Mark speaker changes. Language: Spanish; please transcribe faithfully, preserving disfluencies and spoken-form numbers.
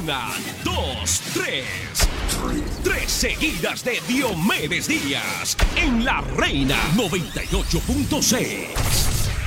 Speaker 1: Una, dos, tres. Tres seguidas de Diomedes Díaz en La Reina noventa y ocho punto seis.